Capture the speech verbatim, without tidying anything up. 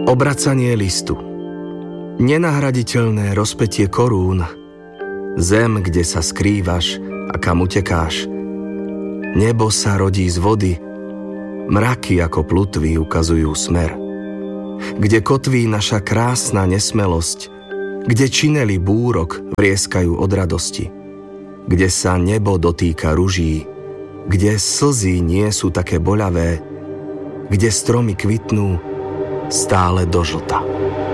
Obracanie listu. Nenahraditeľné rozpätie korún. Zem, kde sa skrývaš a kam utekáš. Nebo sa rodí z vody. Mraky ako plutvy ukazujú smer. Kde kotví naša krásna nesmelosť. Kde činely búrok vrieskajú od radosti. Kde sa nebo dotýka ruží. Kde slzy nie sú také boľavé. Kde stromy kvitnú stále do žlta.